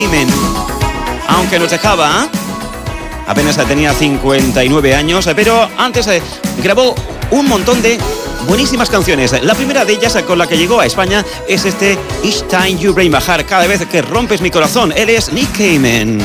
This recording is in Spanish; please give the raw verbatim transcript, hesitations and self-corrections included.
Cayman. Aunque nos dejaba, apenas tenía cincuenta y nueve años, pero antes eh, grabó un montón de buenísimas canciones. La primera de ellas con la que llegó a España es este Each Time You Rain Bajar, cada vez que rompes mi corazón. Él es Nick Cayman.